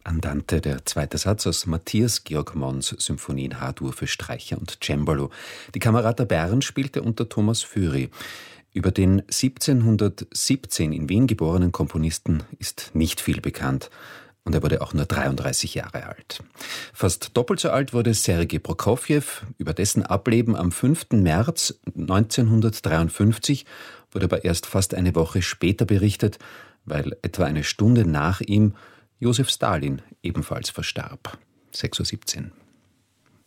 Andante, der zweite Satz aus Matthias Georg Mons Symphonie in H-Dur für Streicher und Cembalo. Die Camerata Bern spielte unter Thomas Füry. Über den 1717 in Wien geborenen Komponisten ist nicht viel bekannt. Und er wurde auch nur 33 Jahre alt. Fast doppelt so alt wurde Sergei Prokofjew. Über dessen Ableben am 5. März 1953 wurde aber erst fast eine Woche später berichtet, weil etwa eine Stunde nach ihm Josef Stalin ebenfalls verstarb. 6:17 Uhr.